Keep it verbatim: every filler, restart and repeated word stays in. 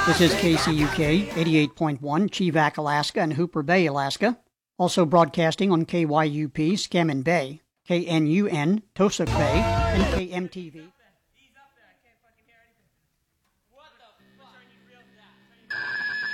This is K C U K eighty-eight point one, Chivak, Alaska, and Hooper Bay, Alaska. Also broadcasting on K Y U P, Scammon Bay, K N U N, Tosuck Bay, and K M T V.